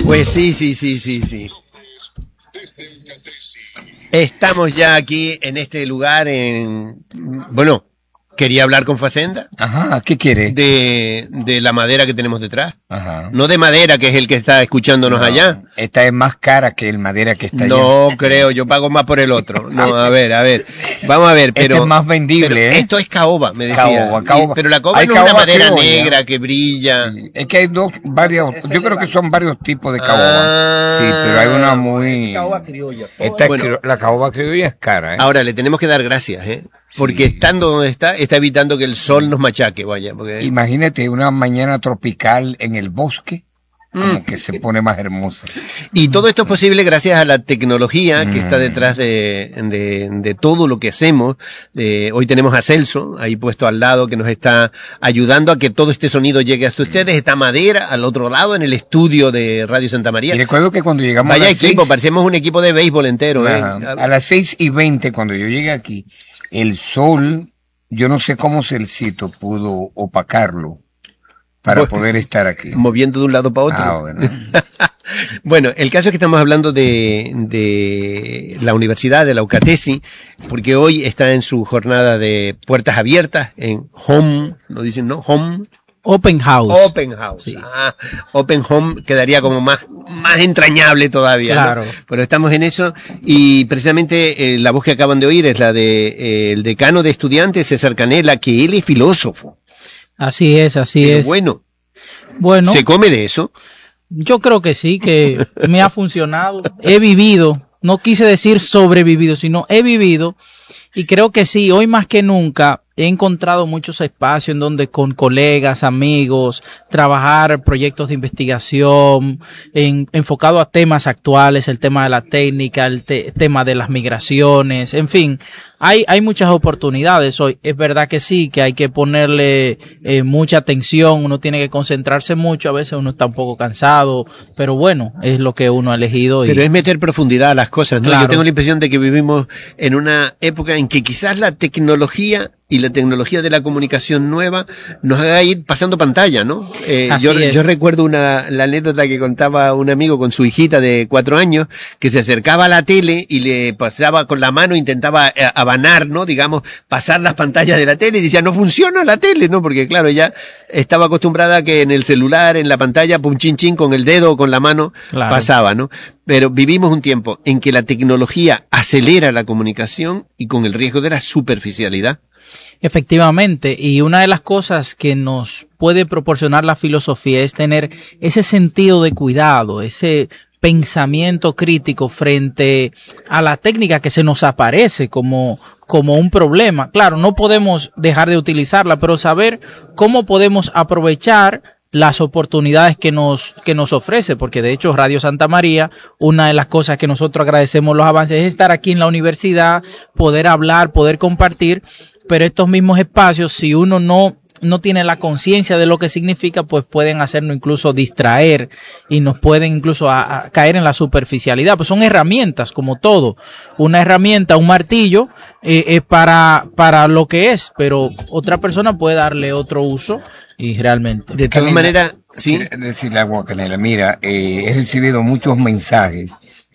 Pues sí. Estamos ya aquí en este lugar bueno, quería hablar con Facenda. Ajá, ¿qué quiere? De la madera que tenemos detrás. Ajá. No de madera, que es el que está escuchándonos allá. Esta es más cara que el madera que está allá. No creo, yo pago más por el otro. No, a ver. Vamos a ver, pero... Este es más vendible, pero ¿eh? esto es caoba, me decía. Caoba. Pero la caoba Hay no es una caoba madera criolla. negra que brilla. Sí. Es que hay yo creo que son varios tipos de caoba. Sí, pero hay una muy... Caoba criolla. La caoba criolla es cara, ¿eh? Ahora, le tenemos que dar gracias, porque estando donde está evitando que el sol nos machaque, vaya. Porque... Imagínate una mañana tropical en el bosque, como que se pone más hermosa. Y todo esto es posible gracias a la tecnología que está detrás de todo lo que hacemos. Hoy tenemos a Celso ahí puesto al lado, que nos está ayudando a que todo este sonido llegue hasta ustedes. Está Madera al otro lado en el estudio de Radio Santa María. Y recuerdo que cuando llegamos a las 6, parecemos un equipo de béisbol entero. A las 6:20, cuando yo llegué aquí, el sol, yo no sé cómo Celcito pudo opacarlo para poder estar aquí. Moviendo de un lado para otro. Bueno. Bueno, el caso es que estamos hablando de la universidad, de la UCATESI, porque hoy está en su jornada de puertas abiertas, en Home, lo dicen, ¿no? Home. Open House. Sí. Open Home quedaría como más entrañable todavía. Claro. ¿no? Pero estamos en eso y precisamente la voz que acaban de oír es la de el decano de estudiantes, César Canela, que él es filósofo. Así es. Bueno. ¿Se come de eso? Yo creo que sí, que me ha funcionado. He vivido, no quise decir sobrevivido, sino he vivido. Y creo que sí, hoy más que nunca he encontrado muchos espacios en donde con colegas, amigos, trabajar proyectos de investigación enfocado a temas actuales, el tema de la técnica, el tema de las migraciones, en fin, hay muchas oportunidades hoy. Es verdad que sí, que hay que ponerle mucha atención, uno tiene que concentrarse mucho, a veces uno está un poco cansado, pero bueno, es lo que uno ha elegido. Pero es meter profundidad a las cosas, ¿no? Claro. Yo tengo la impresión de que vivimos en una época en que quizás la tecnología y la tecnología de la comunicación nueva nos haga ir pasando pantalla, ¿no? Yo recuerdo la anécdota que contaba un amigo con su hijita de 4 años, que se acercaba a la tele y le pasaba con la mano, intentaba abanar, ¿no? Digamos, pasar las pantallas de la tele y decía, no funciona la tele, ¿no? Porque claro, ella estaba acostumbrada a que en el celular, en la pantalla, pum, chin, chin, con el dedo o con la mano, claro, pasaba, ¿no? Pero vivimos un tiempo en que la tecnología acelera la comunicación y con el riesgo de la superficialidad. Efectivamente, y una de las cosas que nos puede proporcionar la filosofía es tener ese sentido de cuidado, ese pensamiento crítico frente a la técnica que se nos aparece como un problema. Claro, no podemos dejar de utilizarla, pero saber cómo podemos aprovechar las oportunidades que nos ofrece, porque de hecho Radio Santa María, una de las cosas que nosotros agradecemos los avances es estar aquí en la universidad, poder hablar, poder compartir, pero estos mismos espacios, si uno no tiene la conciencia de lo que significa, pues pueden hacernos incluso distraer y nos pueden incluso a caer en la superficialidad. Pues son herramientas, como todo. Una herramienta, un martillo, es para lo que es, pero otra persona puede darle otro uso y realmente. De todas maneras, sí. Decirle a Canela, mira, he recibido muchos mensajes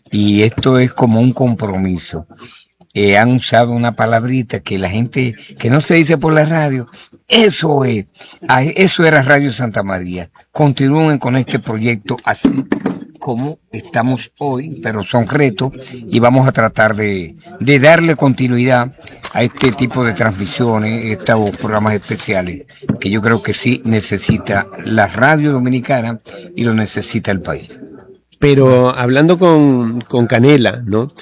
y esto es como un compromiso. Han usado una palabrita que la gente, que no se dice por la radio, eso era Radio Santa María. Continúen con este proyecto así como estamos hoy, pero son retos y vamos a tratar de darle continuidad a este tipo de transmisiones, estos programas especiales, que yo creo que sí necesita la radio dominicana y lo necesita el país. Pero hablando con Canela, ¿no?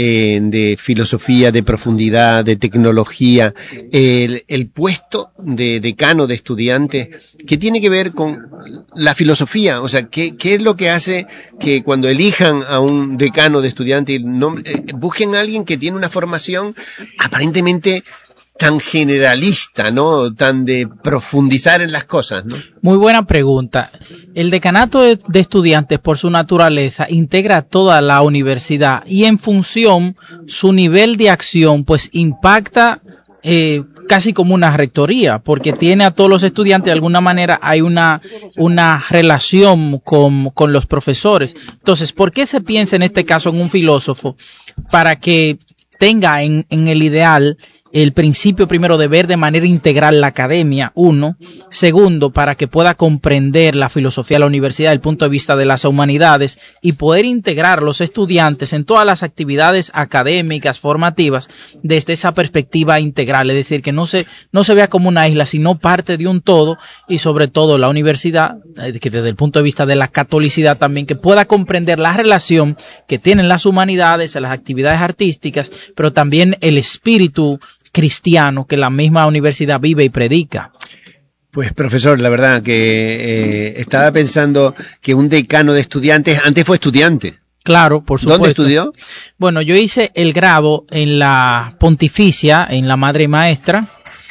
De filosofía, de profundidad, de tecnología, el puesto de decano de estudiantes, ¿qué tiene que ver con la filosofía? O sea, ¿qué es lo que hace que cuando elijan a un decano de estudiantes busquen a alguien que tiene una formación aparentemente tan generalista, ¿no? Tan de profundizar en las cosas, ¿no? Muy buena pregunta. El decanato de estudiantes, por su naturaleza, integra toda la universidad y en función, su nivel de acción, pues impacta casi como una rectoría, porque tiene a todos los estudiantes, de alguna manera hay una relación con los profesores. Entonces, ¿por qué se piensa en este caso en un filósofo? Para que tenga en el ideal el principio primero de ver de manera integral la academia, uno. Segundo, para que pueda comprender la filosofía de la universidad desde el punto de vista de las humanidades y poder integrar a los estudiantes en todas las actividades académicas, formativas, desde esa perspectiva integral. Es decir, que no se vea como una isla, sino parte de un todo, y sobre todo la universidad, que desde el punto de vista de la catolicidad también, que pueda comprender la relación que tienen las humanidades, las actividades artísticas, pero también el espíritu cristiano que la misma universidad vive y predica. Pues profesor, la verdad que estaba pensando que un decano de estudiantes antes fue estudiante. Claro, por supuesto. ¿Dónde estudió? Bueno, yo hice el grado en la Pontificia, en la Madre Maestra.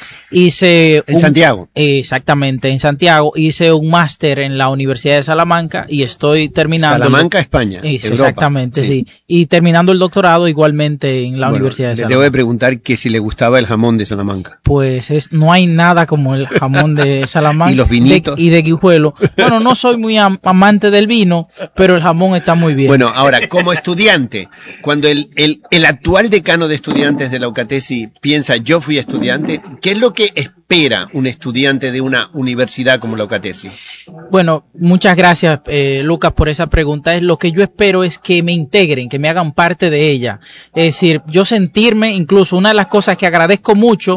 En Santiago. Exactamente, en Santiago. Hice un máster en la Universidad de Salamanca y estoy terminando. Salamanca, España. Exactamente, sí. Y terminando el doctorado igualmente en la Universidad de Salamanca. Le tengo que preguntar que si le gustaba el jamón de Salamanca. Pues no hay nada como el jamón de Salamanca. Y los vinitos. Y de Guijuelo. Bueno, no soy muy amante del vino, pero el jamón está muy bien. Bueno, ahora, como estudiante, cuando el actual decano de estudiantes de la UCATESI piensa, yo fui estudiante, ¿qué es lo que espera un estudiante de una universidad como la UCATESI? Bueno, muchas gracias, Lucas, por esa pregunta. Lo que yo espero es que me integren, que me hagan parte de ella. Es decir, yo sentirme, incluso una de las cosas que agradezco mucho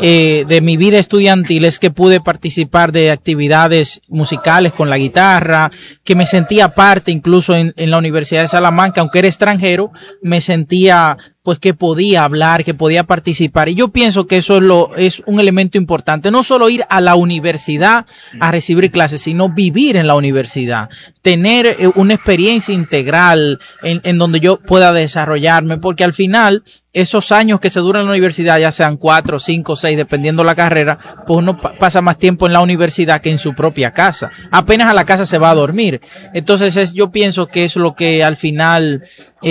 de mi vida estudiantil es que pude participar de actividades musicales con la guitarra, que me sentía parte incluso en la Universidad de Salamanca, aunque era extranjero, me sentía pues que podía hablar, que podía participar. Y yo pienso que eso es un elemento importante. No solo ir a la universidad a recibir clases, sino vivir en la universidad. Tener una experiencia integral en donde yo pueda desarrollarme, porque al final esos años que se duran en la universidad, ya sean 4, 5, 6, dependiendo la carrera, pues uno pasa más tiempo en la universidad que en su propia casa. Apenas a la casa se va a dormir. Entonces yo pienso que es lo que al final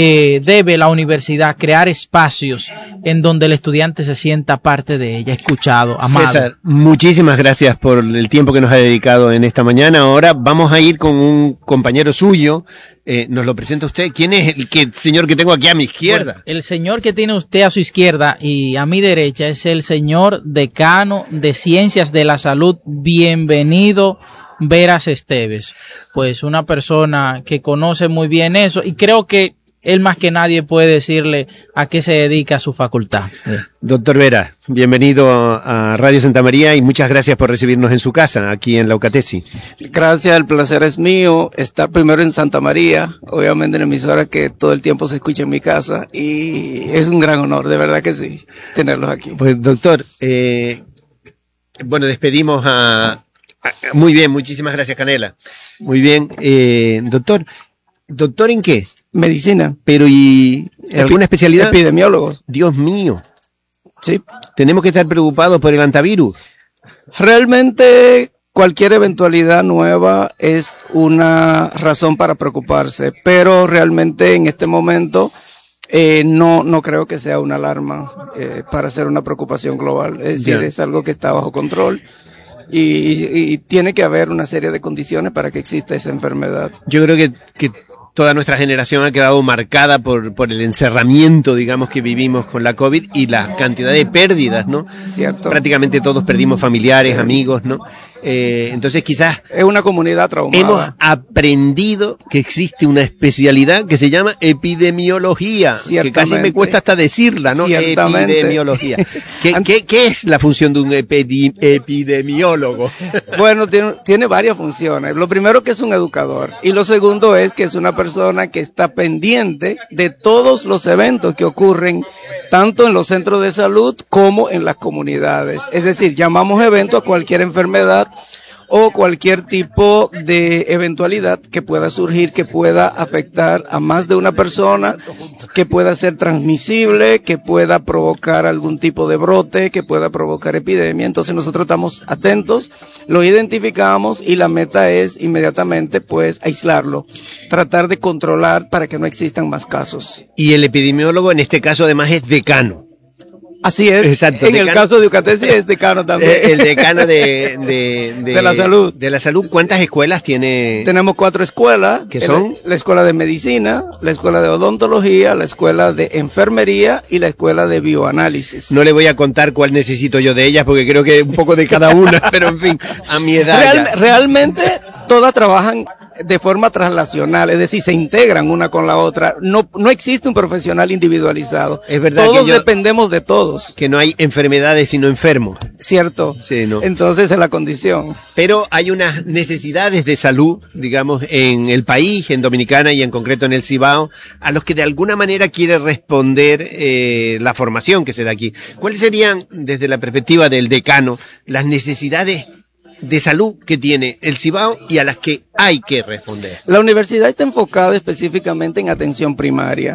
debe la universidad, crear espacios en donde el estudiante se sienta parte de ella, escuchado, amado. César, muchísimas gracias por el tiempo que nos ha dedicado en esta mañana. Ahora vamos a ir con un compañero suyo. ¿Nos lo presenta usted? ¿Quién es el señor que tengo aquí a mi izquierda? Bueno, el señor que tiene usted a su izquierda y a mi derecha es el señor decano de Ciencias de la Salud. Bienvenido, Veras Esteves. Pues una persona que conoce muy bien eso, y creo que él más que nadie puede decirle a qué se dedica su facultad. Doctor Vera, bienvenido a Radio Santa María y muchas gracias por recibirnos en su casa, aquí en la UCATESI. Gracias, el placer es mío estar primero en Santa María, obviamente en la emisora que todo el tiempo se escucha en mi casa, y es un gran honor, de verdad que sí, tenerlos aquí. Pues doctor, bueno, despedimos muy bien, muchísimas gracias, Canela. Muy bien, ¿doctor en qué? Medicina. Pero ¿y alguna especialidad? Epidemiólogos. Dios mío. Sí. ¿Tenemos que estar preocupados por el antivirus? Realmente cualquier eventualidad nueva es una razón para preocuparse, pero realmente en este momento no creo que sea una alarma para hacer una preocupación global. Es decir, es algo que está bajo control. Y tiene que haber una serie de condiciones para que exista esa enfermedad. Yo creo que toda nuestra generación ha quedado marcada por el encerramiento, digamos, que vivimos con la COVID y la cantidad de pérdidas, ¿no? Cierto. Prácticamente todos perdimos familiares, sí, amigos, ¿no? Entonces quizás es una comunidad traumada. Hemos aprendido que existe una especialidad que se llama epidemiología, que casi me cuesta hasta decirla, ¿no? Epidemiología. ¿Qué es la función de un epidemiólogo? Bueno, tiene varias funciones. Lo primero, que es un educador, y lo segundo es que es una persona que está pendiente de todos los eventos que ocurren tanto en los centros de salud como en las comunidades. Es decir, llamamos evento a cualquier enfermedad o cualquier tipo de eventualidad que pueda surgir, que pueda afectar a más de una persona, que pueda ser transmisible, que pueda provocar algún tipo de brote, que pueda provocar epidemia. Entonces nosotros estamos atentos, lo identificamos y la meta es inmediatamente pues aislarlo, tratar de controlar para que no existan más casos. Y el epidemiólogo en este caso además es decano. Así es. Exacto. En el caso de Ucatesi es decano también. El decano de la salud. De la salud. ¿Cuántas escuelas tiene? Tenemos 4 escuelas. ¿Qué son? La escuela de medicina, la escuela de odontología, la escuela de enfermería y la escuela de bioanálisis. No le voy a contar cuál necesito yo de ellas porque creo que un poco de cada una, pero en fin, a mi edad. Realmente todas trabajan de forma translacional, es decir, se integran una con la otra. No existe un profesional individualizado. Es verdad. Todos dependemos de todos. Que no hay enfermedades sino enfermos. Cierto. Sí, no. Entonces es la condición. Pero hay unas necesidades de salud, digamos, en el país, en Dominicana y en concreto en el Cibao, a los que de alguna manera quiere responder la formación que se da aquí. ¿Cuáles serían, desde la perspectiva del decano, las necesidades de salud que tiene el Cibao y a las que hay que responder? La universidad está enfocada específicamente en atención primaria.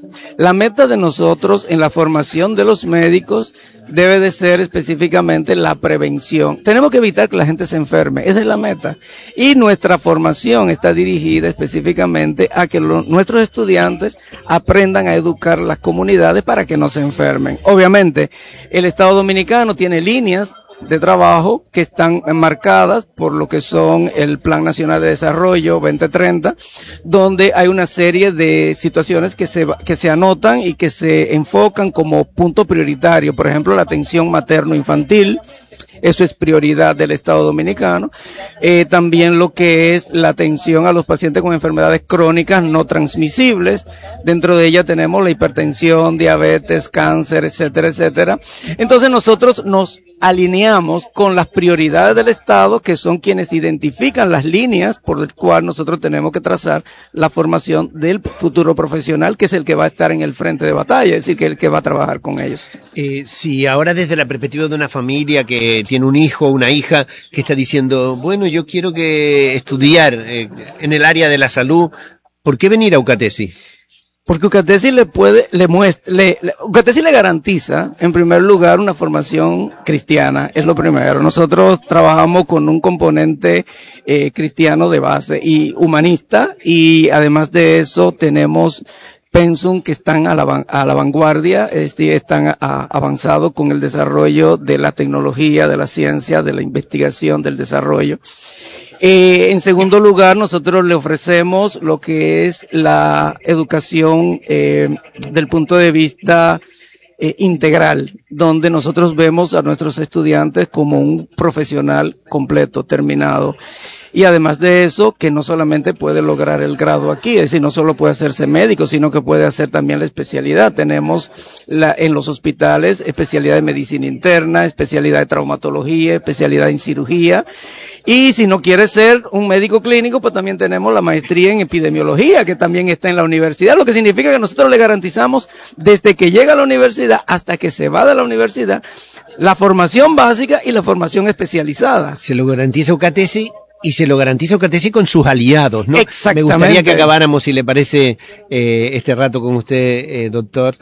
La meta de nosotros en la formación de los médicos debe de ser específicamente la prevención. Tenemos que evitar que la gente se enferme, esa es la meta. Y nuestra formación está dirigida específicamente a que nuestros estudiantes aprendan a educar las comunidades para que no se enfermen. Obviamente, el Estado Dominicano tiene líneas de trabajo que están enmarcadas por lo que son el Plan Nacional de Desarrollo 2030, donde hay una serie de situaciones que se anotan y que se enfocan como punto prioritario. Por ejemplo, la atención materno-infantil, eso es prioridad del Estado Dominicano. También lo que es la atención a los pacientes con enfermedades crónicas no transmisibles. Dentro de ella tenemos la hipertensión, diabetes, cáncer, etcétera, etcétera. Entonces nosotros nos alineamos con las prioridades del Estado, que son quienes identifican las líneas por las cuales nosotros tenemos que trazar la formación del futuro profesional, que es el que va a estar en el frente de batalla, es decir, que es el que va a trabajar con ellos. Si ahora desde la perspectiva de una familia que tiene un hijo o una hija que está diciendo, bueno, yo quiero que estudiar en el área de la salud, ¿por qué venir a Ucatesi? Porque Ucatesi Ucatesi le garantiza, en primer lugar, una formación cristiana, es lo primero. Nosotros trabajamos con un componente cristiano de base y humanista, y además de eso tenemos pensum que están a la vanguardia, están avanzados con el desarrollo de la tecnología, de la ciencia, de la investigación, del desarrollo. En segundo lugar, nosotros le ofrecemos lo que es la educación del punto de vista integral, donde nosotros vemos a nuestros estudiantes como un profesional completo, terminado. Y además de eso, que no solamente puede lograr el grado aquí, es decir, no solo puede hacerse médico, sino que puede hacer también la especialidad. Tenemos en los hospitales especialidad de medicina interna, especialidad de traumatología, especialidad en cirugía. Y si no quiere ser un médico clínico, pues también tenemos la maestría en epidemiología, que también está en la universidad, lo que significa que nosotros le garantizamos desde que llega a la universidad hasta que se va de la universidad, la formación básica y la formación especializada. Se lo garantiza Ucatesi. Y se lo garantiza Ucatesi con sus aliados, ¿no? Exactamente. Me gustaría que acabáramos, si le parece, este rato con usted, doctor.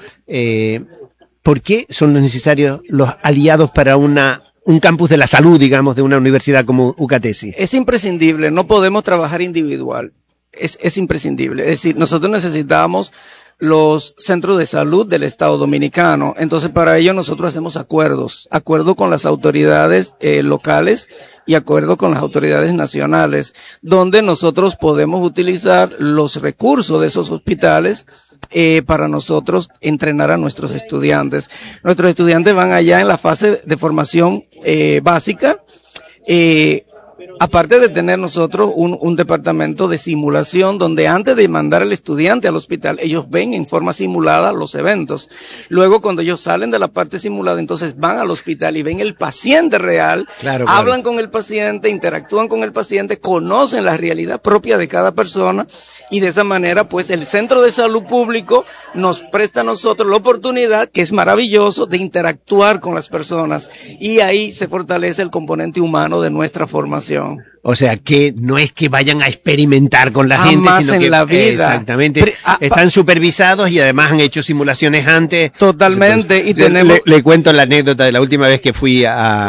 ¿Por qué son necesarios los aliados para un campus de la salud, digamos, de una universidad como Ucatesi? Es imprescindible, no podemos trabajar individual. Es imprescindible. Es decir, nosotros necesitamos los centros de salud del Estado Dominicano. Entonces, para ello nosotros hacemos acuerdo con las autoridades locales y acuerdo con las autoridades nacionales, donde nosotros podemos utilizar los recursos de esos hospitales para nosotros entrenar a nuestros estudiantes. Nuestros estudiantes van allá en la fase de formación básica, aparte de tener nosotros un departamento de simulación donde antes de mandar al estudiante al hospital, ellos ven en forma simulada los eventos. Luego, cuando ellos salen de la parte simulada, entonces van al hospital y ven el paciente real, hablan con el paciente, interactúan con el paciente, conocen la realidad propia de cada persona, y de esa manera, pues, el Centro de Salud Público nos presta a nosotros la oportunidad, que es maravilloso, de interactuar con las personas, y ahí se fortalece el componente humano de nuestra formación. formación. O sea, que no es que vayan a experimentar con la gente, sino que en la vida. Exactamente. Están supervisados y además han hecho simulaciones antes. Totalmente. Entonces, y tenemos... le cuento la anécdota de la última vez que fui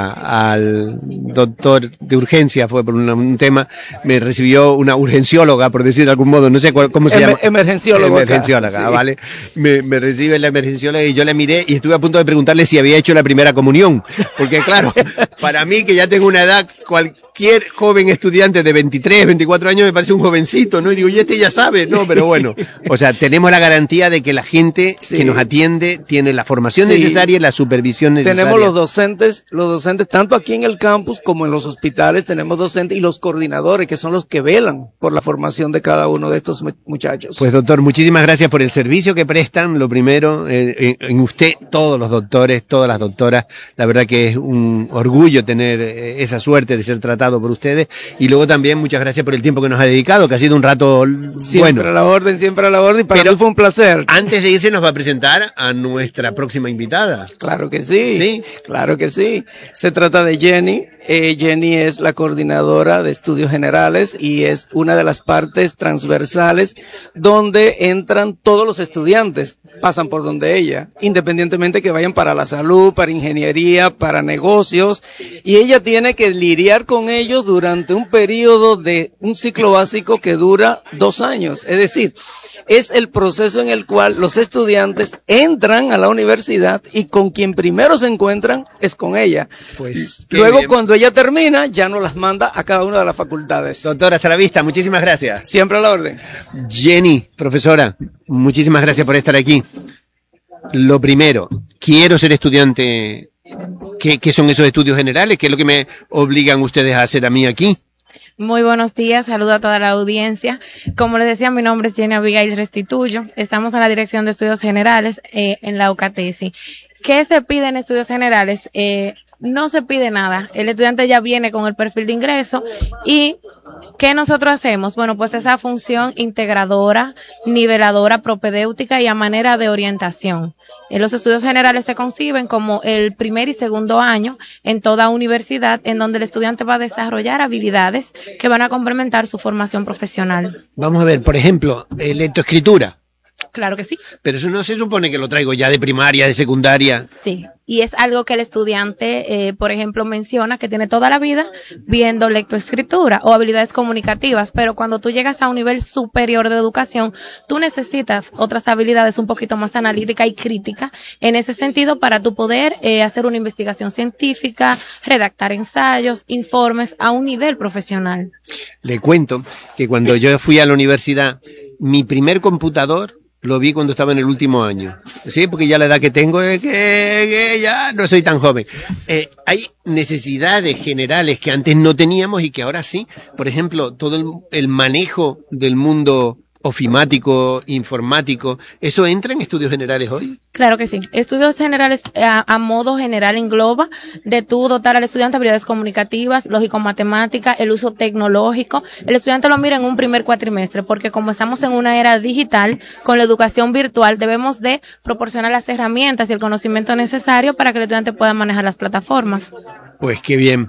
al doctor de urgencia, fue por un tema, me recibió una urgencióloga, por decir de algún modo, no sé cómo se llama. Emergencióloga, sí. ¿Vale? Me recibe la emergencióloga y yo la miré y estuve a punto de preguntarle si había hecho la primera comunión. Porque claro, para mí que ya tengo una edad, cualquier joven estudiante de 23, 24 años me parece un jovencito, ¿no? Y digo, y este ya sabe, ¿no? Pero bueno, o sea, tenemos la garantía de que la gente que nos atiende tiene la formación necesaria y la supervisión necesaria. Tenemos los docentes, tanto aquí en el campus como en los hospitales, tenemos docentes y los coordinadores, que son los que velan por la formación de cada uno de estos muchachos. Pues doctor, muchísimas gracias por el servicio que prestan, lo primero, en usted, todos los doctores, todas las doctoras, la verdad que es un orgullo tener esa suerte de ser tratado por ustedes. Y luego también muchas gracias por el tiempo que nos ha dedicado, que ha sido un rato siempre a la orden, y para mí fue un placer. Antes de irse nos va a presentar a nuestra próxima invitada. Claro que sí, claro que sí. Se trata de Jenny. Jenny es la coordinadora de estudios generales y es una de las partes transversales donde entran todos los estudiantes, pasan por donde ella, independientemente que vayan para la salud, para ingeniería, para negocios, y ella tiene que lidiar con ellos durante un periodo de un ciclo básico que dura 2 años. Es decir, es el proceso en el cual los estudiantes entran a la universidad y con quien primero se encuentran es con ella. Pues luego cuando ella termina, ya nos las manda a cada una de las facultades. Doctora, hasta la vista, muchísimas gracias. Siempre a la orden. Jenny, profesora, muchísimas gracias por estar aquí. Lo primero, quiero ser estudiante. ¿Qué son esos estudios generales? ¿Qué es lo que me obligan ustedes a hacer a mí aquí? Muy buenos días, saludo a toda la audiencia. Como les decía, mi nombre es Jenny Abigail Restituyo. Estamos en la Dirección de Estudios Generales en la UCATESI. ¿Qué se pide en estudios generales? No se pide nada. El estudiante ya viene con el perfil de ingreso y ¿qué nosotros hacemos? Bueno, pues esa función integradora, niveladora, propedéutica y a manera de orientación. Los estudios generales se conciben como el primer y segundo año en toda universidad, en donde el estudiante va a desarrollar habilidades que van a complementar su formación profesional. Vamos a ver, por ejemplo, lectoescritura. Claro que sí. Pero eso no se supone que lo traigo ya de primaria, de secundaria. Sí, y es algo que el estudiante, por ejemplo, menciona que tiene toda la vida viendo lectoescritura o habilidades comunicativas, pero cuando tú llegas a un nivel superior de educación, tú necesitas otras habilidades un poquito más analítica y crítica en ese sentido para tú poder hacer una investigación científica, redactar ensayos, informes a un nivel profesional. Le cuento que cuando yo fui a la universidad, mi primer computador lo vi cuando estaba en el último año. Sí, porque ya la edad que tengo es que ya no soy tan joven. Hay necesidades generales que antes no teníamos y que ahora sí. Por ejemplo, todo el manejo del mundo ofimático, informático, ¿eso entra en estudios generales hoy? Claro que sí. Estudios generales a modo general engloba de tú dotar al estudiante habilidades comunicativas, lógico-matemática, el uso tecnológico. El estudiante lo mira en un primer cuatrimestre porque como estamos en una era digital, con la educación virtual debemos de proporcionar las herramientas y el conocimiento necesario para que el estudiante pueda manejar las plataformas. Pues qué bien.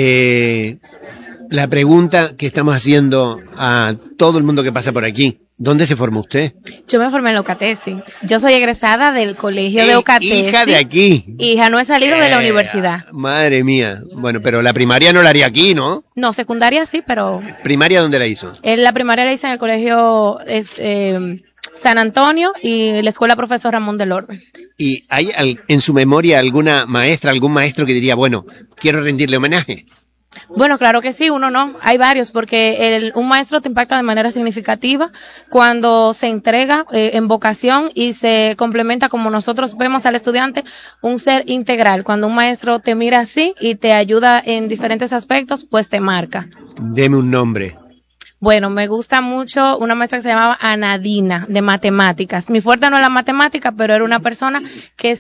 La pregunta que estamos haciendo a todo el mundo que pasa por aquí, ¿dónde se formó usted? Yo me formé en la UCATESI. Yo soy egresada del colegio de UCATESI. Hija de aquí. Hija, no he salido de la universidad. Madre mía. Bueno, pero la primaria no la haría aquí, ¿no? No, secundaria sí, pero... ¿Primaria dónde la hizo? La primaria la hice en el colegio San Antonio y la escuela Profesor Ramón del Orbe. ¿Y hay en su memoria alguna maestra, algún maestro que diría, bueno, quiero rendirle homenaje? Bueno, claro que sí, uno no, hay varios, porque un maestro te impacta de manera significativa cuando se entrega en vocación y se complementa como nosotros vemos al estudiante, un ser integral. Cuando un maestro te mira así y te ayuda en diferentes aspectos, pues te marca. Deme un nombre. Bueno, me gusta mucho una maestra que se llamaba Anadina, de matemáticas. Mi fuerte no es la matemática, pero era una persona que se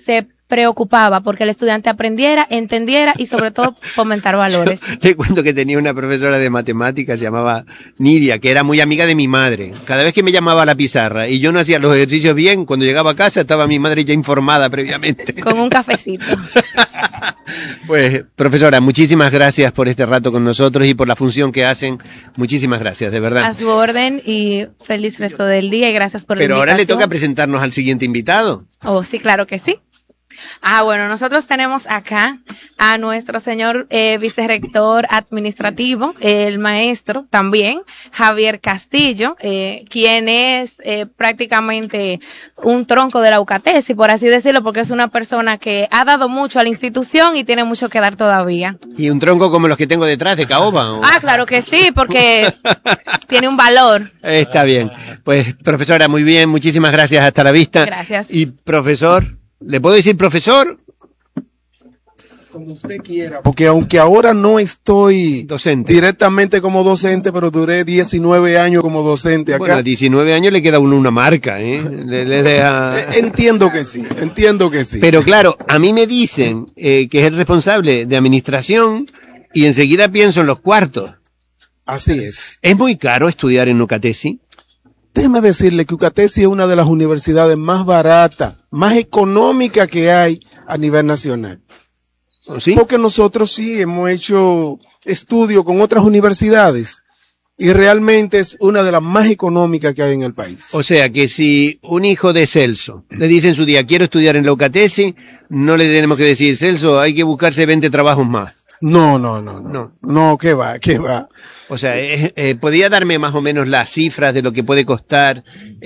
preocupaba porque el estudiante aprendiera, entendiera y sobre todo fomentar valores. Te cuento que tenía una profesora de matemáticas, se llamaba Nidia, que era muy amiga de mi madre. Cada vez que me llamaba a la pizarra y yo no hacía los ejercicios bien, cuando llegaba a casa estaba mi madre ya informada previamente. Con un cafecito. Pues, profesora, muchísimas gracias por este rato con nosotros y por la función que hacen. Muchísimas gracias, de verdad. A su orden y feliz resto del día y gracias por la invitación. Pero ahora le toca presentarnos al siguiente invitado. Oh, sí, claro que sí. Bueno, nosotros tenemos acá a nuestro señor vicerrector administrativo, el maestro también, Javier Castillo, quien es prácticamente un tronco de la UCATESI, por así decirlo, porque es una persona que ha dado mucho a la institución y tiene mucho que dar todavía. ¿Y un tronco como los que tengo detrás de caoba? Claro que sí, porque tiene un valor. Está bien. Pues, profesora, muy bien, muchísimas gracias, hasta la vista. Gracias. Y, profesor... ¿Le puedo decir profesor? Como usted quiera. Porque aunque ahora no estoy docente directamente como docente, pero duré 19 años como docente acá. Bueno, a 19 años le queda a uno una marca, ¿eh? Le deja... Entiendo que sí. Pero claro, a mí me dicen que es el responsable de administración y enseguida pienso en los cuartos. Así es. ¿Es muy caro estudiar en UCATESI? Déjeme decirle que UCATESI es una de las universidades más baratas, más económicas que hay a nivel nacional. ¿Sí? Porque nosotros sí hemos hecho estudio con otras universidades y realmente es una de las más económicas que hay en el país. O sea que si un hijo de Celso le dice en su día quiero estudiar en la UCATESI, no le tenemos que decir, Celso, hay que buscarse 20 trabajos más. No, ¿qué va? O sea, ¿podría darme más o menos las cifras de lo que puede costar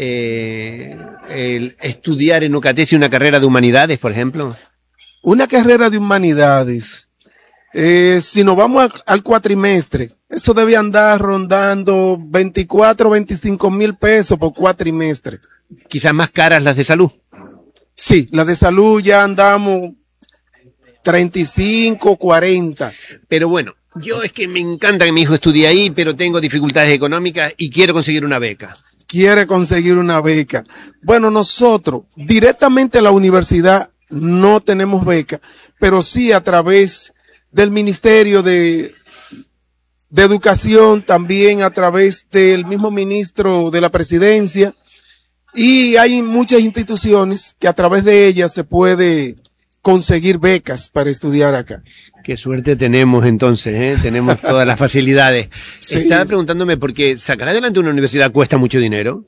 el estudiar en UCATESI una carrera de humanidades, por ejemplo? Una carrera de humanidades, si nos vamos al cuatrimestre, eso debe andar rondando 24, 25 mil pesos por cuatrimestre. Quizás más caras las de salud. Sí, las de salud ya andamos 35, 40. Pero bueno, yo es que me encanta que mi hijo estudie ahí, pero tengo dificultades económicas y quiero conseguir una beca. Quiere conseguir una beca. Bueno, nosotros directamente a la universidad no tenemos beca, pero sí a través del Ministerio de Educación, también a través del mismo ministro de la Presidencia, y hay muchas instituciones que a través de ellas se puede conseguir becas para estudiar acá. Qué suerte tenemos entonces, ¿eh? Tenemos todas las facilidades. Sí. Estaba preguntándome, porque sacar adelante una universidad cuesta mucho dinero.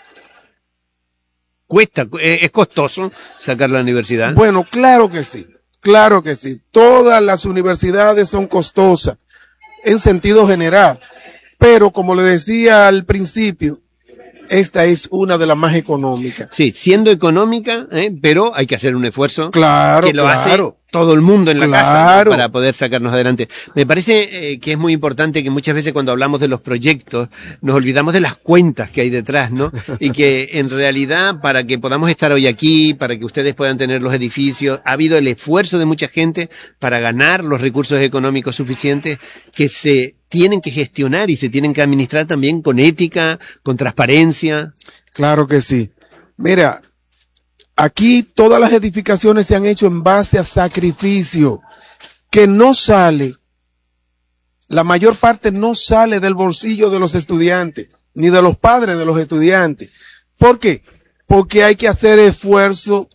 ¿Es costoso sacar la universidad? Bueno, claro que sí. Todas las universidades son costosas en sentido general, pero como le decía al principio, esta es una de las más económicas. Sí, siendo económica, pero hay que hacer un esfuerzo. Claro, que lo hace todo el mundo en la casa, ¿no? Para poder sacarnos adelante. Me parece que es muy importante que muchas veces cuando hablamos de los proyectos nos olvidamos de las cuentas que hay detrás, ¿no? Y que en realidad para que podamos estar hoy aquí, para que ustedes puedan tener los edificios, ha habido el esfuerzo de mucha gente para ganar los recursos económicos suficientes que se tienen que gestionar y se tienen que administrar también con ética, con transparencia. Claro que sí. Mira, aquí todas las edificaciones se han hecho en base a sacrificio, que no sale, la mayor parte no sale del bolsillo de los estudiantes, ni de los padres de los estudiantes. ¿Por qué? Porque hay que hacer esfuerzo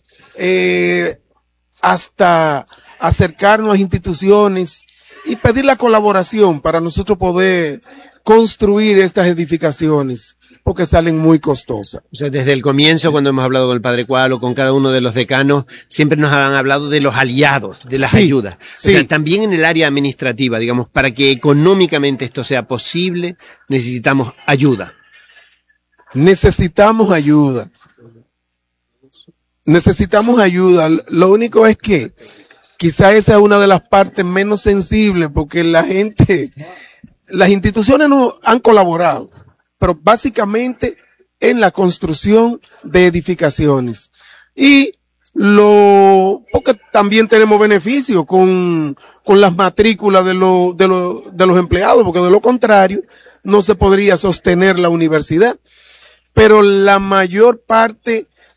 hasta acercarnos a instituciones y pedir la colaboración para nosotros poder construir estas edificaciones, porque salen muy costosas. O sea, desde el comienzo, cuando hemos hablado con el Padre Cual o con cada uno de los decanos, siempre nos han hablado de los aliados, de las ayudas. Sí. O sea, también en el área administrativa, digamos, para que económicamente esto sea posible, necesitamos ayuda. Necesitamos ayuda. Lo único es que quizá esa es una de las partes menos sensibles, porque las instituciones no han colaborado, pero básicamente en la construcción de edificaciones. Y porque también tenemos beneficio con las matrículas de los empleados, porque de lo contrario no se podría sostener la universidad. Pero la mayor parte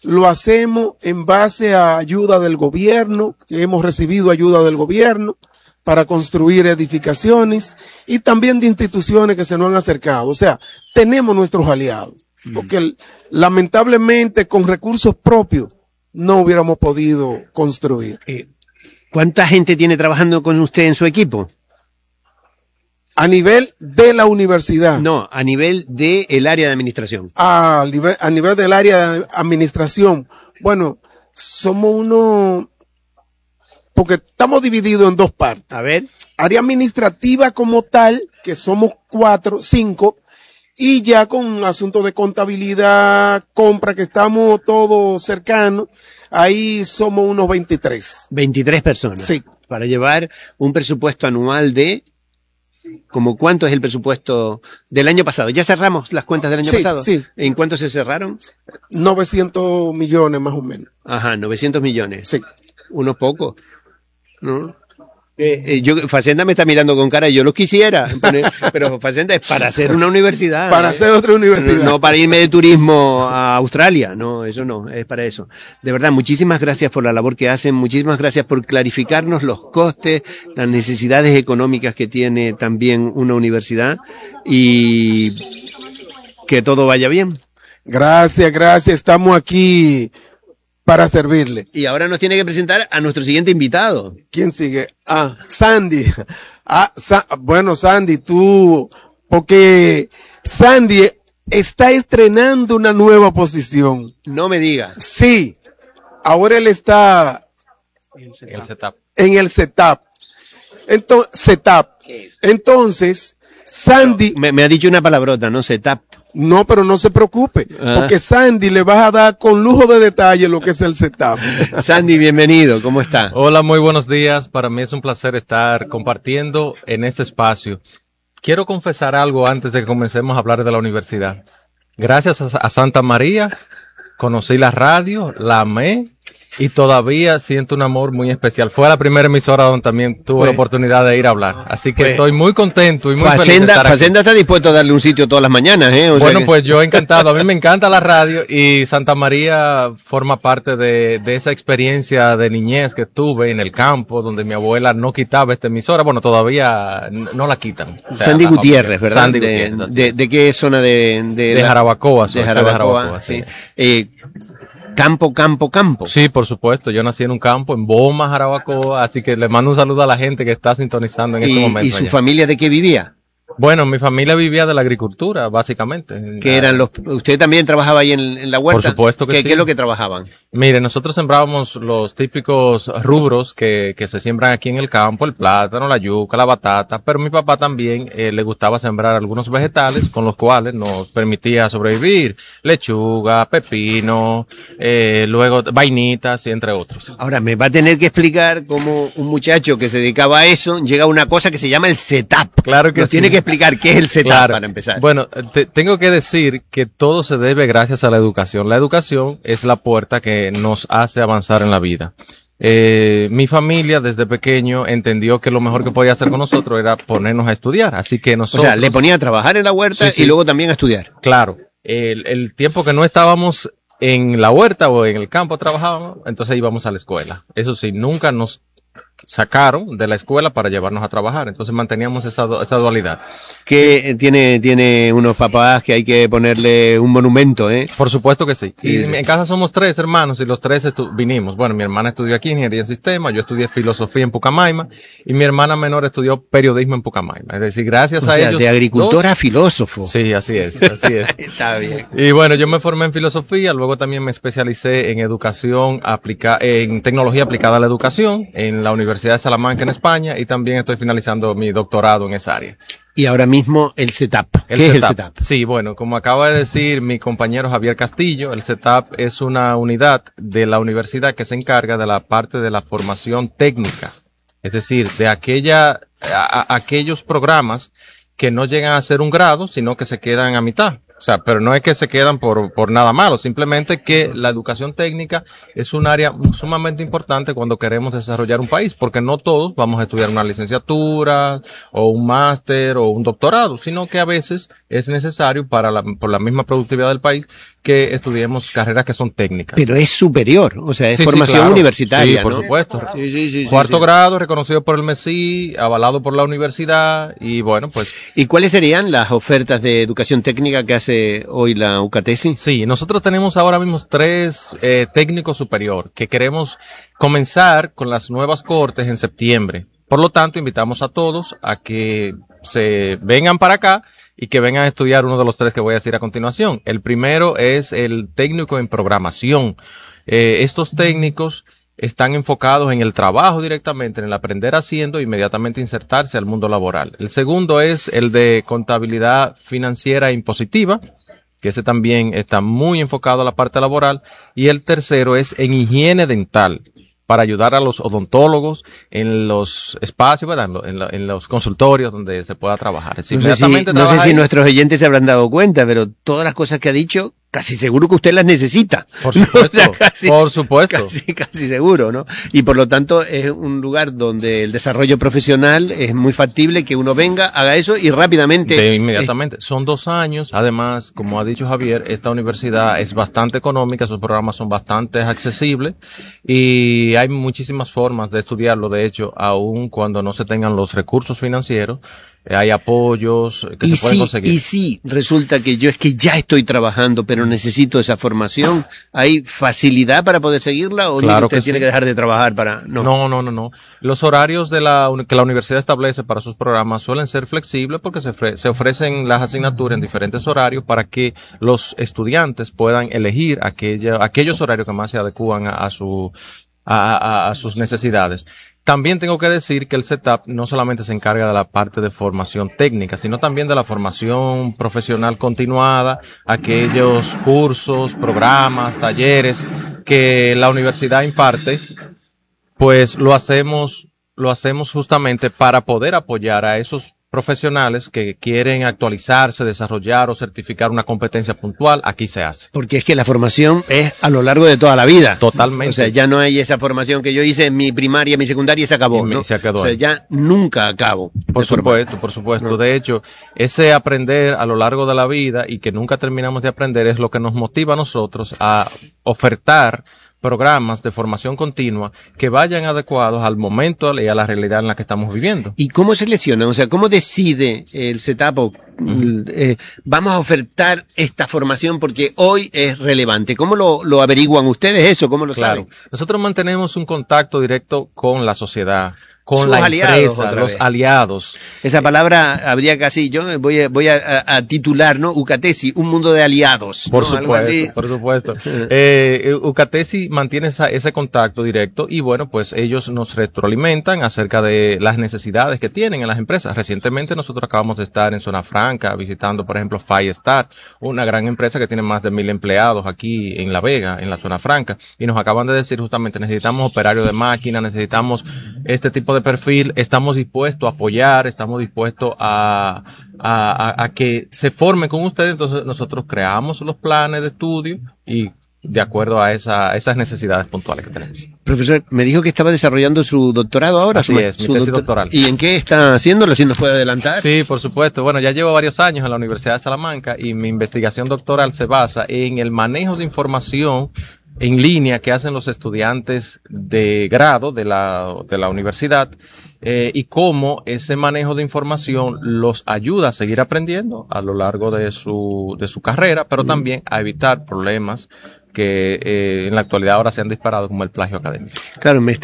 lo hacemos en base a ayuda del gobierno, que hemos recibido ayuda del gobierno para construir edificaciones y también de instituciones que se nos han acercado. O sea, tenemos nuestros aliados, porque lamentablemente con recursos propios no hubiéramos podido construir. ¿Cuánta gente tiene trabajando con usted en su equipo? A nivel de la universidad. No, a nivel del área de administración. A nivel del área de administración. Bueno, somos uno, porque estamos divididos en dos partes. A ver. Área administrativa como tal, que somos 5, y ya con asuntos de contabilidad, compra, que estamos todos cercanos, ahí somos unos 23. 23 personas. Sí. Para llevar un presupuesto anual de... ¿Como cuánto es el presupuesto del año pasado? ¿Ya cerramos las cuentas del año pasado? Sí. ¿En cuánto se cerraron? 900 millones más o menos. Ajá, 900 millones. Sí. Unos pocos, ¿no? Facenda me está mirando con cara, yo lo quisiera, pero Facenda es para hacer una universidad. Para hacer otra universidad. No para irme de turismo a Australia, no, eso no, es para eso. De verdad, muchísimas gracias por la labor que hacen, muchísimas gracias por clarificarnos los costes, las necesidades económicas que tiene también una universidad y que todo vaya bien. Gracias, estamos aquí para servirle. Y ahora nos tiene que presentar a nuestro siguiente invitado. ¿Quién sigue? Sandy. Bueno, Sandy, tú, porque Sandy está estrenando una nueva posición. No me digas. Sí, ahora él está en el setup. Entonces, Sandy... Me ha dicho una palabrota, ¿no? Setup. No, pero no se preocupe, porque Sandy le vas a dar con lujo de detalle lo que es el setup. Sandy, bienvenido, ¿cómo está? Hola, muy buenos días. Para mí es un placer estar compartiendo en este espacio. Quiero confesar algo antes de que comencemos a hablar de la universidad. Gracias a Santa María, conocí la radio, la amé y todavía siento un amor muy especial. Fue la primera emisora donde también tuve la oportunidad de ir a hablar. Así que estoy muy contento y muy feliz de estar aquí. Facenda está dispuesto a darle un sitio todas las mañanas, ¿eh? Pues yo encantado. A mí me encanta la radio y Santa María forma parte de esa experiencia de niñez que tuve en el campo, donde mi abuela no quitaba esta emisora. Bueno, todavía no la quitan. O sea, Sandy Gutiérrez, ¿verdad? Sandy Gutiérrez. ¿De qué zona de Jarabacoa? De Jarabacoa, sí. Campo. Sí, por supuesto. Yo nací en un campo, en Boma, Jarabacoa, así que le mando un saludo a la gente que está sintonizando en este momento. ¿Y su familia de qué vivía? Bueno, mi familia vivía de la agricultura, básicamente. ¿Qué eran usted también trabajaba ahí en la huerta? Por supuesto que sí. ¿Qué es lo que trabajaban? Mire, nosotros sembrábamos los típicos rubros que se siembran aquí en el campo, el plátano, la yuca, la batata, pero mi papá también le gustaba sembrar algunos vegetales con los cuales nos permitía sobrevivir. Lechuga, pepino, luego vainitas y entre otros. Ahora, me va a tener que explicar cómo un muchacho que se dedicaba a eso llega a una cosa que se llama el setup. Claro que sí. Tiene que explicar qué es el setup, claro, para empezar. Bueno, tengo que decir que todo se debe gracias a la educación. La educación es la puerta que nos hace avanzar en la vida. Mi familia desde pequeño entendió que lo mejor que podía hacer con nosotros era ponernos a estudiar, así que nosotros... O sea, le ponía a trabajar en la huerta y luego también a estudiar. Claro, el tiempo que no estábamos en la huerta o en el campo trabajábamos, entonces íbamos a la escuela. Eso sí, nunca nos sacaron de la escuela para llevarnos a trabajar, entonces manteníamos esa dualidad. Que tiene unos papás que hay que ponerle un monumento, ¿eh? Por supuesto que sí. Y en casa somos 3 hermanos y los 3 vinimos. Bueno, mi hermana estudió aquí ingeniería en sistemas, yo estudié filosofía en Pucamaima y mi hermana menor estudió periodismo en Pucamaima. Es decir, gracias a ellos. De agricultor a filósofo. Sí, así es. Está bien. Y bueno, yo me formé en filosofía, luego también me especialicé en educación en tecnología aplicada a la educación en la Universidad de Salamanca en España y también estoy finalizando mi doctorado en esa área. Y ahora mismo el setup. ¿Qué es el setup? Sí, bueno, como acaba de decir mi compañero Javier Castillo, el setup es una unidad de la universidad que se encarga de la parte de la formación técnica. Es decir, de aquellos programas que no llegan a ser un grado, sino que se quedan a mitad. O sea, pero no es que se quedan por nada malo, simplemente que la educación técnica es un área sumamente importante cuando queremos desarrollar un país, porque no todos vamos a estudiar una licenciatura o un máster o un doctorado, sino que a veces es necesario por la misma productividad del país que estudiemos carreras que son técnicas. Pero es superior, o sea, es formación claro. universitaria, Sí, por ¿no? supuesto. Sí, Cuarto grado, reconocido por el MESI, avalado por la universidad, y bueno, pues... ¿Y cuáles serían las ofertas de educación técnica que hace hoy la UCATESI? Sí, nosotros tenemos ahora mismo 3 técnicos superior, que queremos comenzar con las nuevas cortes en septiembre. Por lo tanto, invitamos a todos a que se vengan para acá y que vengan a estudiar uno de los 3 que voy a decir a continuación. El primero es el técnico en programación. Estos técnicos están enfocados en el trabajo directamente, en el aprender haciendo, e inmediatamente insertarse al mundo laboral. El segundo es el de contabilidad financiera e impositiva, que ese también está muy enfocado a la parte laboral. Y el tercero es en higiene dental, para ayudar a los odontólogos en los espacios, ¿verdad? En los consultorios donde se pueda trabajar. No sé si nuestros oyentes se habrán dado cuenta, pero todas las cosas que ha dicho, casi seguro que usted las necesita. Por supuesto, o sea, casi, por supuesto. Casi seguro, ¿no? Y por lo tanto es un lugar donde el desarrollo profesional es muy factible que uno venga, haga eso y rápidamente. Inmediatamente. Son 2 años. Además, como ha dicho Javier, esta universidad es bastante económica, sus programas son bastante accesibles y hay muchísimas formas de estudiarlo. De hecho, aun cuando no se tengan los recursos financieros, hay apoyos que se pueden conseguir. Y si resulta que yo es que ya estoy trabajando, pero necesito esa formación, ¿hay facilidad para poder seguirla o claro usted tiene que dejar de trabajar para...? No. Los horarios que la universidad establece para sus programas suelen ser flexibles porque se ofrecen las asignaturas en diferentes horarios para que los estudiantes puedan elegir aquellos horarios que más se adecúan a sus necesidades. También tengo que decir que el CETAP no solamente se encarga de la parte de formación técnica, sino también de la formación profesional continuada, aquellos cursos, programas, talleres que la universidad imparte, pues lo hacemos justamente para poder apoyar a esos profesionales que quieren actualizarse, desarrollar o certificar una competencia puntual. Aquí se hace. Porque es que la formación es a lo largo de toda la vida. Totalmente. O sea, ya no hay esa formación que yo hice en mi primaria, mi secundaria y se acabó, ¿no? Se acabó. O sea, ya nunca acabo. Por supuesto. No. De hecho, ese aprender a lo largo de la vida y que nunca terminamos de aprender es lo que nos motiva a nosotros a ofertar programas de formación continua que vayan adecuados al momento y a la realidad en la que estamos viviendo. ¿Y cómo seleccionan? O sea, ¿cómo decide el CETAP vamos a ofertar esta formación porque hoy es relevante? ¿Cómo lo averiguan ustedes eso? ¿Cómo lo saben? Nosotros mantenemos un contacto directo con la sociedad, con la empresa, los aliados. Esa palabra habría casi, yo voy a titular, ¿no? UCATESI, un mundo de aliados. Por supuesto. UCATESI mantiene ese contacto directo y bueno, pues ellos nos retroalimentan acerca de las necesidades que tienen en las empresas. Recientemente nosotros acabamos de estar en Zona Franca visitando, por ejemplo, Firestar, una gran empresa que tiene más de 1,000 empleados aquí en La Vega, en la Zona Franca, y nos acaban de decir justamente necesitamos operarios de máquina, necesitamos este tipo de perfil, estamos dispuestos a apoyar, estamos dispuestos a que se formen con ustedes. Entonces nosotros creamos los planes de estudio y de acuerdo a esas necesidades puntuales que tenemos. Profesor, me dijo que estaba desarrollando su doctorado ahora. Así es, mi tesis doctoral. ¿Y en qué está haciéndolo? ¿Si nos puede adelantar? Sí, por supuesto. Bueno, ya llevo varios años en la Universidad de Salamanca y mi investigación doctoral se basa en el manejo de información en línea que hacen los estudiantes de grado de la universidad y cómo ese manejo de información los ayuda a seguir aprendiendo a lo largo de su carrera, pero también a evitar problemas que en la actualidad ahora se han disparado como el plagio académico. Claro, me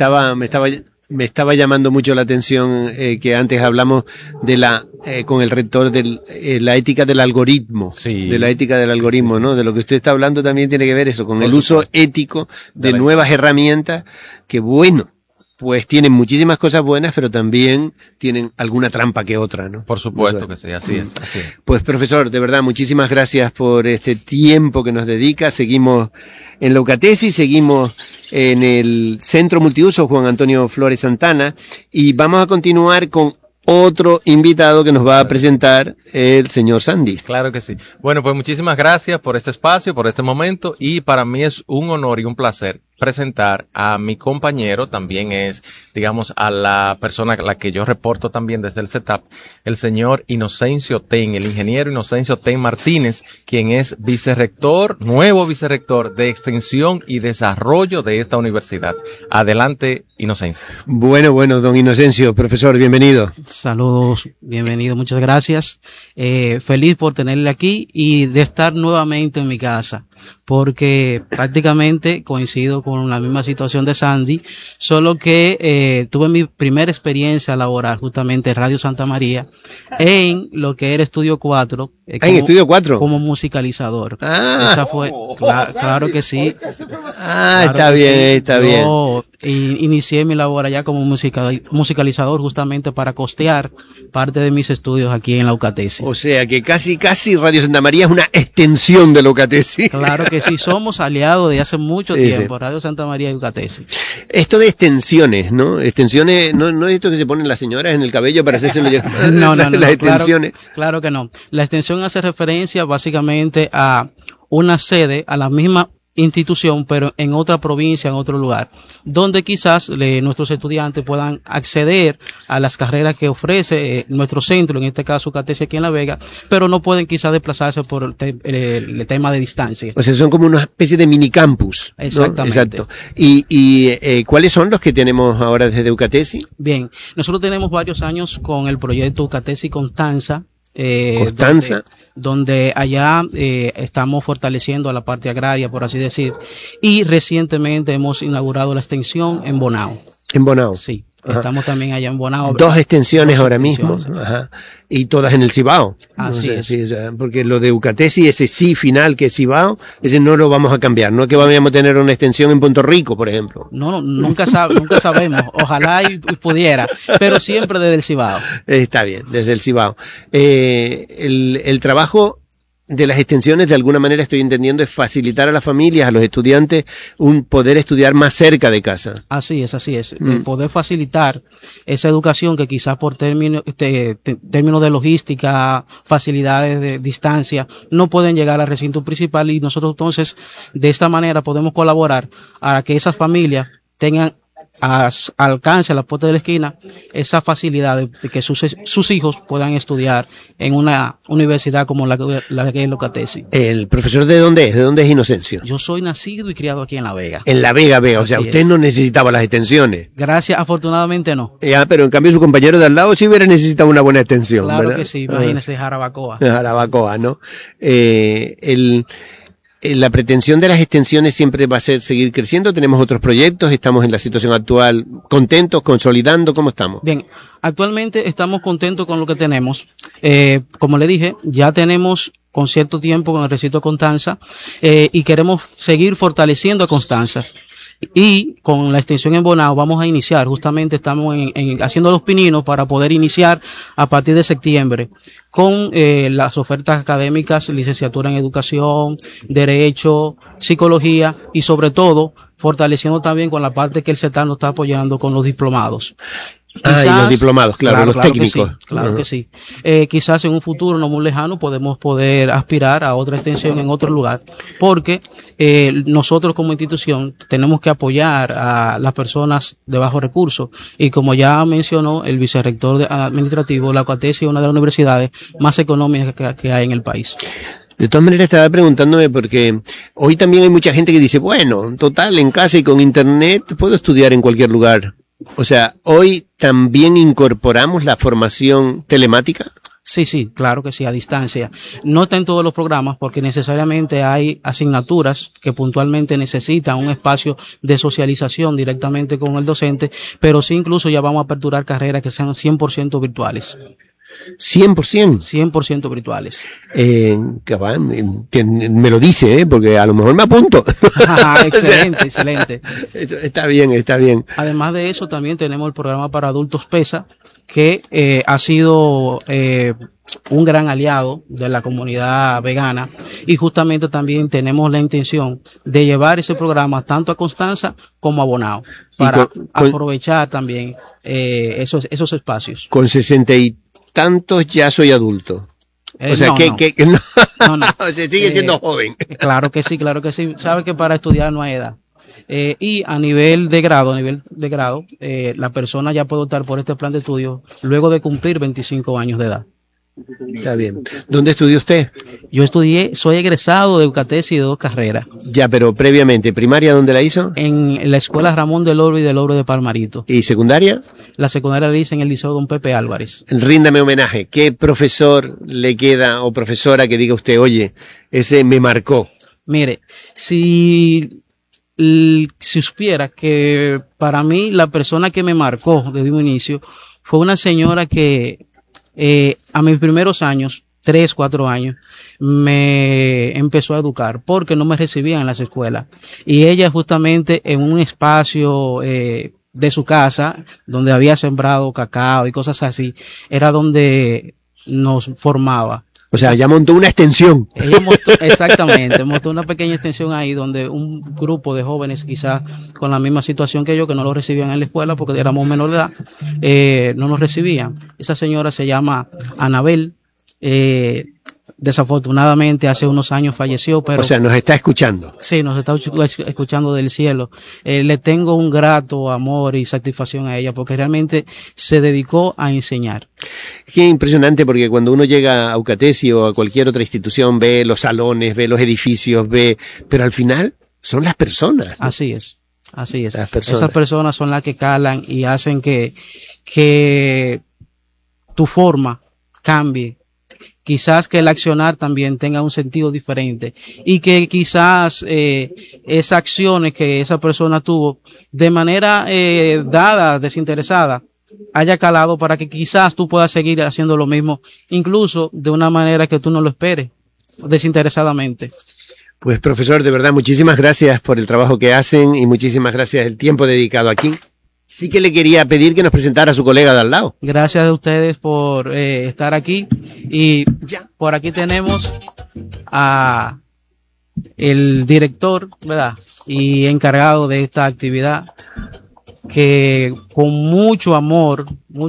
estaba llamando mucho la atención que antes hablamos de con el rector de la ética del algoritmo, sí, de la ética del algoritmo, sí. ¿No? De lo que usted está hablando también tiene que ver eso, con el uso ético de nuevas herramientas que, bueno, pues tienen muchísimas cosas buenas, pero también tienen alguna trampa que otra, ¿no? Por supuesto que sí, así es. Pues profesor, de verdad, muchísimas gracias por este tiempo que nos dedica. Seguimos en la UCATESI, seguimos en el Centro Multiuso Juan Antonio Flores Santana y vamos a continuar con otro invitado que nos va a presentar el señor Sandy. Claro que sí. Bueno, pues muchísimas gracias por este espacio, por este momento y para mí es un honor y un placer presentar a mi compañero, también es, digamos, a la persona a la que yo reporto también desde el setup, el señor Inocencio Ten, el ingeniero Inocencio Ten Martínez, quien es nuevo vicerrector de Extensión y Desarrollo de esta universidad. Adelante, Inocencio. Bueno, don Inocencio, profesor, bienvenido. Saludos, bienvenido, muchas gracias. Feliz por tenerle aquí y de estar nuevamente en mi casa, porque prácticamente coincido con la misma situación de Sandy, solo que tuve mi primera experiencia laboral justamente en Radio Santa María, en lo que era Estudio 4. ¿En Estudio 4? Como musicalizador. Esa fue, claro que sí. Claro está bien, sí. Está bien. Inicié mi labor allá como musicalizador justamente para costear parte de mis estudios aquí en la UCATESI. O sea que casi Radio Santa María es una extensión de la UCATESI. Claro que sí, somos aliados de hace mucho tiempo, sí. Radio Santa María y UCATESI. Esto de extensiones, ¿no? Extensiones, no es esto que se ponen las señoras en el cabello para hacerse No, las extensiones. Claro que no. La extensión hace referencia básicamente a una sede, a la misma institución, pero en otra provincia, en otro lugar, donde quizás nuestros estudiantes puedan acceder a las carreras que ofrece nuestro centro, en este caso UCATESI aquí en La Vega, pero no pueden quizás desplazarse por el tema de distancia. O sea, son como una especie de minicampus, ¿no? Exactamente. Exacto. ¿Y cuáles son los que tenemos ahora desde UCATESI? Bien, nosotros tenemos varios años con el proyecto UCATESI Constanza, donde allá estamos fortaleciendo a la parte agraria, por así decir, y recientemente hemos inaugurado la extensión en Bonao. ¿En Bonao? Sí. Ajá. Estamos también allá en Bonao. Dos extensiones ahora mismo. Ajá. Y todas en el Cibao. Así es. Sí, o sea, porque lo de UCATESI, ese sí final que es Cibao, ese no lo vamos a cambiar. No es que vayamos a tener una extensión en Puerto Rico, por ejemplo. No, nunca sabemos. Ojalá y pudiera, pero siempre desde el Cibao. Está bien, desde el Cibao. El trabajo de las extensiones, de alguna manera estoy entendiendo, es facilitar a las familias, a los estudiantes, un poder estudiar más cerca de casa. Así es. Poder facilitar esa educación que quizás por términos de logística, facilidades de distancia, no pueden llegar al recinto principal, y nosotros entonces de esta manera podemos colaborar para que esas familias tengan alcance a la puerta de la esquina esa facilidad de que sus hijos puedan estudiar en una universidad como la que es UCATESI. ¿El profesor de dónde es? ¿De dónde es Inocencio? Yo soy nacido y criado aquí en La Vega. En La Vega, o sea, usted no necesitaba las extensiones. Gracias, afortunadamente no. Pero en cambio su compañero de al lado sí hubiera necesitado una buena extensión. Claro, ¿verdad? Que sí, imagínese Jarabacoa, ¿no? La pretensión de las extensiones siempre va a ser seguir creciendo. Tenemos otros proyectos, estamos en la situación actual contentos, consolidando. ¿Cómo estamos? Bien, actualmente estamos contentos con lo que tenemos. Como le dije, ya tenemos con cierto tiempo con el recinto Constanza, y queremos seguir fortaleciendo a Constanza. Y con la extensión en Bonao vamos a iniciar, justamente estamos haciendo los pininos para poder iniciar a partir de septiembre con las ofertas académicas, licenciatura en educación, derecho, psicología, y sobre todo fortaleciendo también con la parte que el CETAR nos está apoyando con los diplomados. Quizás, y los diplomados, los técnicos. Que sí, claro que sí. Quizás en un futuro no muy lejano podemos poder aspirar a otra extensión en otro lugar, porque nosotros como institución tenemos que apoyar a las personas de bajos recursos, y como ya mencionó el vicerrector administrativo, la UCATESI es una de las universidades más económicas que hay en el país. De todas maneras estaba preguntándome porque hoy también hay mucha gente que dice, bueno, total, en casa y con internet puedo estudiar en cualquier lugar. O sea, ¿hoy también incorporamos la formación telemática? Sí, claro que sí, a distancia. No está en todos los programas porque necesariamente hay asignaturas que puntualmente necesitan un espacio de socialización directamente con el docente, pero sí incluso ya vamos a aperturar carreras que sean 100% virtuales. 100% virtuales. Que me lo dice, porque a lo mejor me apunto. Excelente. Está bien. Además de eso, también tenemos el programa para adultos PESA, que ha sido un gran aliado de la comunidad vegana, y justamente también tenemos la intención de llevar ese programa tanto a Constanza como a Bonao, para aprovechar también esos espacios. Con 60 y tantos ya soy adulto. O sea, no. O sea, sigue siendo joven. Claro que sí. Sabe que para estudiar no hay edad. y a nivel de grado, la persona ya puede optar por este plan de estudio luego de cumplir 25 años de edad. Está bien. ¿Dónde estudió usted? Yo soy egresado de UCATESI de 2 carreras. Ya, pero previamente, ¿primaria dónde la hizo? En la escuela Ramón del Oro y del Oro de Palmarito. ¿Y secundaria? La secundaria la hice en el Liceo Don Pepe Álvarez. Ríndame homenaje. ¿Qué profesor le queda o profesora que diga usted, oye, ese me marcó? Mire, si supiera que para mí la persona que me marcó desde un inicio fue una señora que a mis primeros años, 3, 4 años, me empezó a educar porque no me recibían en las escuelas. Y ella justamente en un espacio de su casa, donde había sembrado cacao y cosas así, era donde nos formaba. O sea, ya montó una extensión. Ella montó una pequeña extensión ahí donde un grupo de jóvenes quizás con la misma situación que yo, que no lo recibían en la escuela porque éramos menor de edad, no nos recibían. Esa señora se llama Anabel, desafortunadamente hace unos años falleció, pero... O sea, nos está escuchando. Sí, nos está escuchando del cielo. Le tengo un grato amor y satisfacción a ella porque realmente se dedicó a enseñar. Qué impresionante, porque cuando uno llega a UCATESI o a cualquier otra institución ve los salones, ve los edificios, pero al final son las personas, ¿no? Así es. Esas personas son las que calan y hacen que tu forma cambie. Quizás que el accionar también tenga un sentido diferente y que quizás esas acciones que esa persona tuvo de manera dada, desinteresada, haya calado para que quizás tú puedas seguir haciendo lo mismo, incluso de una manera que tú no lo esperes, desinteresadamente. Pues profesor, de verdad, muchísimas gracias por el trabajo que hacen y muchísimas gracias el tiempo dedicado aquí. Sí que le quería pedir que nos presentara a su colega de al lado. Gracias a ustedes por estar aquí y ya, por aquí tenemos a el director, ¿verdad? Y encargado de esta actividad, que con mucho amor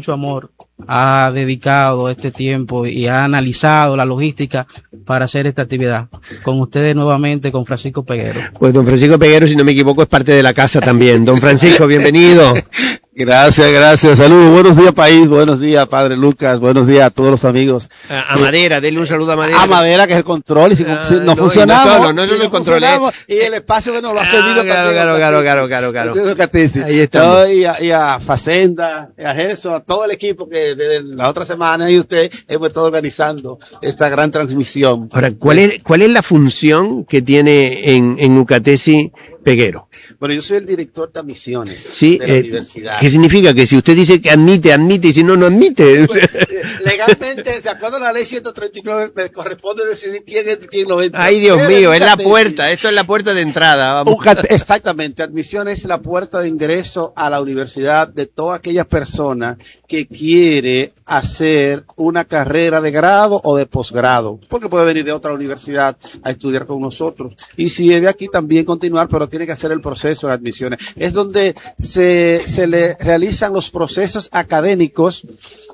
ha dedicado este tiempo y ha analizado la logística para hacer esta actividad. Con ustedes nuevamente, con Francisco Peguero. Pues don Francisco Peguero, si no me equivoco, es parte de la casa también. Don Francisco, bienvenido. Gracias. Saludos, buenos días país, buenos días Padre Lucas, buenos días a todos los amigos. A Madera, denle un saludo a Madera. A Madera, que es el control, y si no funcionamos. No solo el control. Y el espacio que nos lo ha cedido también. Claro. Ahí estamos. Y a Facenda, a Gerson, a todo el equipo que desde la otra semana y usted hemos estado organizando esta gran transmisión. Ahora, ¿cuál es la función que tiene en UCATESI Peguero? Bueno, yo soy el director de admisiones sí, de la universidad. ¿Qué significa? Que si usted dice que admite, y si no admite. Pues, legalmente, de acuerdo a la ley 139, me corresponde decidir quién lo entra. Ay, Dios mío, es la puerta, esto es la puerta de entrada. Vamos. Exactamente, admisión es la puerta de ingreso a la universidad de toda aquella persona que quiere hacer una carrera de grado o de posgrado, porque puede venir de otra universidad a estudiar con nosotros. Y si es de aquí también continuar, pero tiene que hacer el proceso de admisiones. Es donde se le realizan los procesos académicos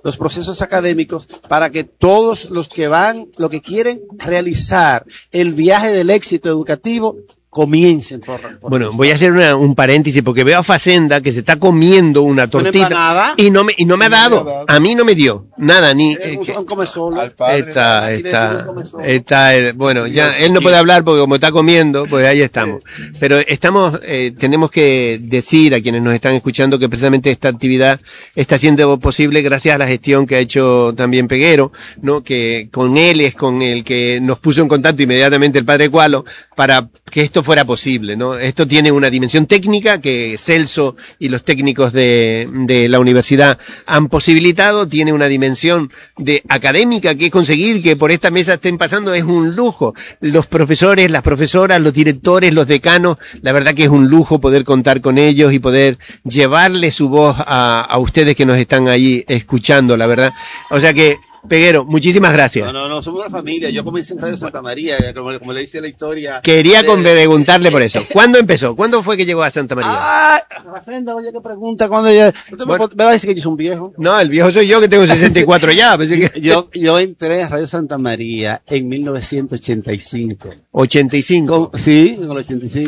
para que todos los que lo que quieren realizar el viaje del éxito educativo comiencen por bueno, voy a hacer un paréntesis porque veo a Facenda que se está comiendo una tortita y no me ha dado. A mí no me dio nada, ni bueno, ya él no puede hablar porque como está comiendo, pues ahí estamos. Pero tenemos que decir a quienes nos están escuchando que precisamente esta actividad está siendo posible gracias a la gestión que ha hecho también Peguero, ¿no? Que con él es con el que nos puso en contacto inmediatamente el padre Cualo para que esto fuera posible, ¿no? Esto tiene una dimensión técnica que Celso y los técnicos de la universidad han posibilitado, tiene una dimensión de académica que es conseguir que por esta mesa estén pasando, es un lujo. Los profesores, las profesoras, los directores, los decanos, la verdad que es un lujo poder contar con ellos y poder llevarle su voz a ustedes que nos están ahí escuchando, la verdad. O sea que Peguero, muchísimas gracias. No, somos una familia. Yo comencé en Radio Santa María, como le dice la historia. Quería preguntarle por eso. ¿Cuándo empezó? ¿Cuándo fue que llegó a Santa María? Facenda, oye, ¿qué pregunta? ¿Cuándo ya? ¿Me va a decir que yo soy un viejo? No, el viejo soy yo, que tengo 64 ya. Yo entré a Radio Santa María en 1985. ¿85? Sí, en el 85.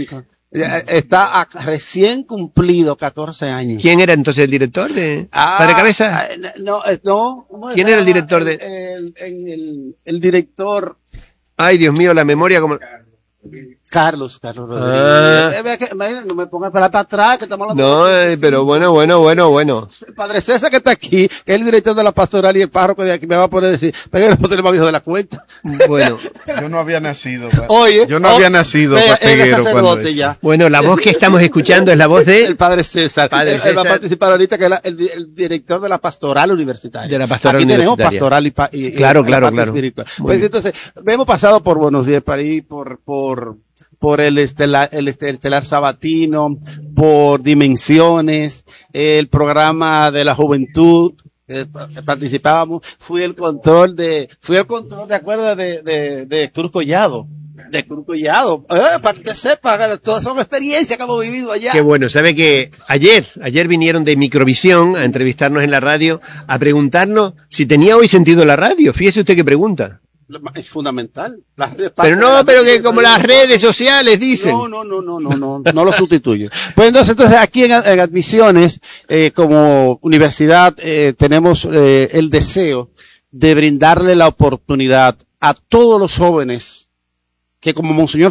Está recién cumplido 14 años. ¿Quién era entonces el director de Padre Cabeza? No. ¿Quién era el director de? El director. Ay, Dios mío, la memoria como... Carlos Rodríguez. No me pongas para atrás, que estamos hablando. No, pero bueno. El padre César que está aquí, que es el director de la pastoral y el párroco de aquí, me va a poner a decir, Peguero, no tenemos más viejo de la cuenta. Bueno. Yo no había nacido. Oye. Yo no había nacido, Peguero, cuando eso. Bueno, la voz que estamos escuchando es la voz de... El padre César. Él va a participar ahorita, que es el director de la pastoral universitaria. De la pastoral aquí universitaria. Tenemos pastoral y claro. espiritual. Pues entonces, hemos pasado por Buenos Días París, por el estelar sabatino, por Dimensiones, el programa de la juventud, participábamos, fui el control de acuerdo de Cruz Collado. Para que sepa, todas son experiencias que hemos vivido allá. Qué bueno, sabe que ayer vinieron de Microvisión a entrevistarnos en la radio, a preguntarnos si tenía hoy sentido la radio. Fíjese usted qué pregunta. Es fundamental. Pero que como las redes sociales dicen. No lo sustituye. Pues entonces aquí en Admisiones, como universidad, tenemos el deseo de brindarle la oportunidad a todos los jóvenes que como Monseñor